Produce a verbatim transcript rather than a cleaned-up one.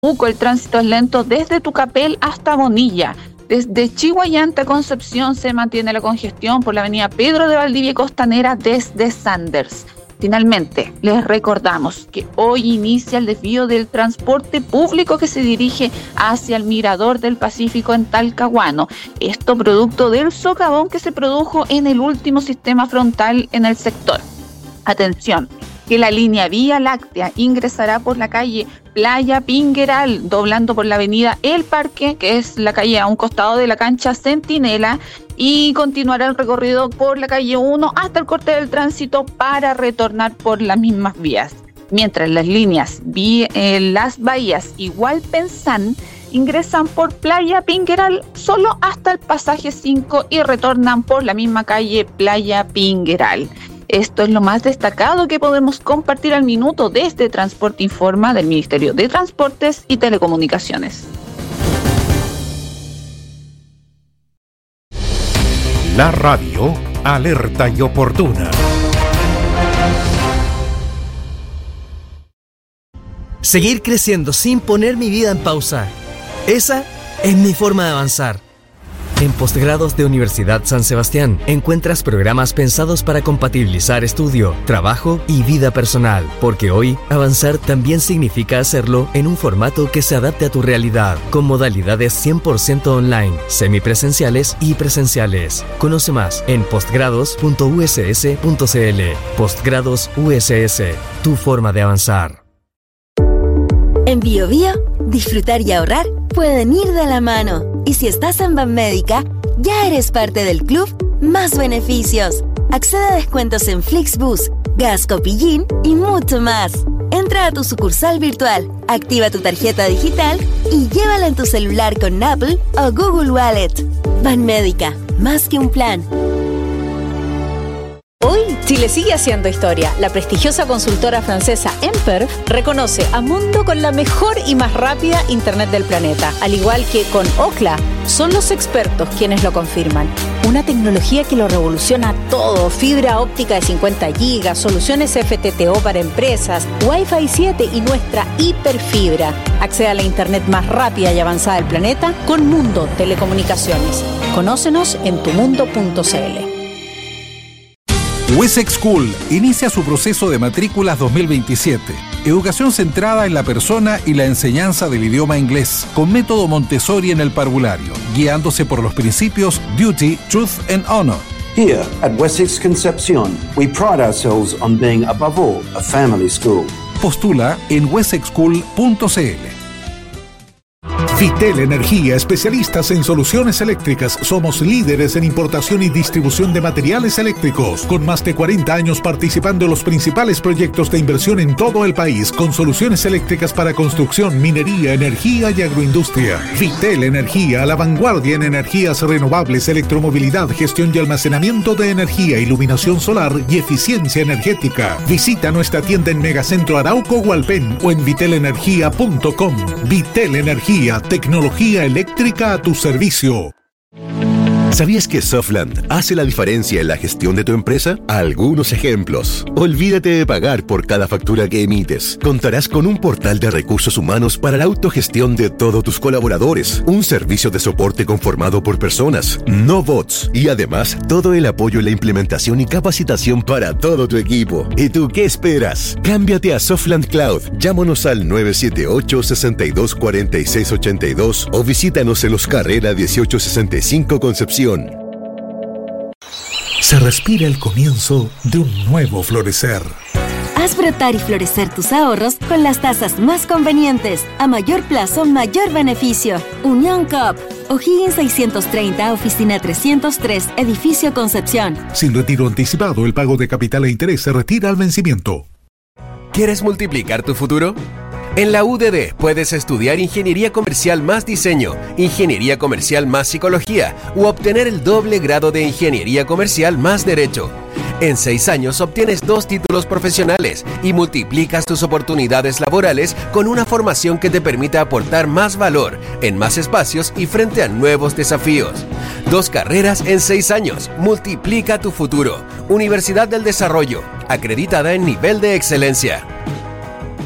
Temuco el tránsito es lento desde Tucapel hasta Bonilla. Desde Chihuayante a Concepción se mantiene la congestión por la avenida Pedro de Valdivia y Costanera desde Sanders. Finalmente, les recordamos que hoy inicia el desvío del transporte público que se dirige hacia el Mirador del Pacífico en Talcahuano. Esto producto del socavón que se produjo en el último sistema frontal en el sector. Atención, que la línea Vía Láctea ingresará por la calle Playa Pingueral, doblando por la avenida El Parque, que es la calle a un costado de la cancha Centinela, y continuará el recorrido por la calle uno hasta el corte del tránsito para retornar por las mismas vías. Mientras las líneas eh, Las Bahías y Hualpenzán ingresan por Playa Pingueral solo hasta el pasaje cinco y retornan por la misma calle Playa Pingueral. Esto es lo más destacado que podemos compartir al minuto desde Transporte Informa del Ministerio de Transportes y Telecomunicaciones. La radio alerta y oportuna. Seguir creciendo sin poner mi vida en pausa. Esa es mi forma de avanzar. En Postgrados de Universidad San Sebastián encuentras programas pensados para compatibilizar estudio, trabajo y vida personal, porque hoy avanzar también significa hacerlo en un formato que se adapte a tu realidad, con modalidades cien por ciento online, semipresenciales y presenciales. Conoce más en postgrados punto u s s punto c l. Postgrados U S S, tu forma de avanzar. En BioBio, disfrutar y ahorrar pueden ir de la mano. Y si estás en Banmédica, ya eres parte del club Más Beneficios. Accede a descuentos en Flixbus, Gas Copillín y mucho más. Entra a tu sucursal virtual, activa tu tarjeta digital y llévala en tu celular con Apple o Google Wallet. Banmédica, más que un plan. Hoy, Chile sigue haciendo historia. La prestigiosa consultora francesa Emperf reconoce a Mundo con la mejor y más rápida Internet del planeta. Al igual que con Ookla, son los expertos quienes lo confirman. Una tecnología que lo revoluciona todo. Fibra óptica de cincuenta gigas, soluciones F T T O para empresas, Wi-Fi siete y nuestra hiperfibra. Accede a la Internet más rápida y avanzada del planeta con Mundo Telecomunicaciones. Conócenos en tu mundo punto c l. Wessex School inicia su proceso de matrículas dos mil veintisiete. Educación centrada en la persona y la enseñanza del idioma inglés, con método Montessori en el parvulario, guiándose por los principios Duty, Truth and Honor. Here at Wessex Concepción, we pride ourselves on being above all a family school. Postula en wessex school punto c l. Vitel Energía, especialistas en soluciones eléctricas. Somos líderes en importación y distribución de materiales eléctricos, con más de cuarenta años participando en los principales proyectos de inversión en todo el país, con soluciones eléctricas para construcción, minería, energía y agroindustria. Vitel Energía, a la vanguardia en energías renovables, electromovilidad, gestión y almacenamiento de energía, iluminación solar y eficiencia energética. Visita nuestra tienda en Megacentro Arauco Hualpén o en vitel energía punto com. Vitel Energía, tecnología eléctrica a tu servicio. ¿Sabías que Softland hace la diferencia en la gestión de tu empresa? Algunos ejemplos. Olvídate de pagar por cada factura que emites. Contarás con un portal de recursos humanos para la autogestión de todos tus colaboradores. Un servicio de soporte conformado por personas, no bots. Y además, todo el apoyo en la implementación y capacitación para todo tu equipo. ¿Y tú qué esperas? Cámbiate a Softland Cloud. Llámanos al nueve siete ocho, seis dos cuatro seis ocho dos o visítanos en Los Carrera dieciocho sesenta y cinco Concepción. Se respira el comienzo de un nuevo florecer. Haz brotar y florecer tus ahorros con las tasas más convenientes. A mayor plazo, mayor beneficio. Unión Coop. O'Higgins seiscientos treinta, oficina trescientos tres, edificio Concepción. Sin retiro anticipado, el pago de capital e interés se retira al vencimiento. ¿Quieres multiplicar tu futuro? En la U D D puedes estudiar Ingeniería Comercial más Diseño, Ingeniería Comercial más Psicología u obtener el doble grado de Ingeniería Comercial más Derecho. En seis años obtienes dos títulos profesionales y multiplicas tus oportunidades laborales con una formación que te permita aportar más valor en más espacios y frente a nuevos desafíos. Dos carreras en seis años. Multiplica tu futuro. Universidad del Desarrollo, acreditada en nivel de excelencia.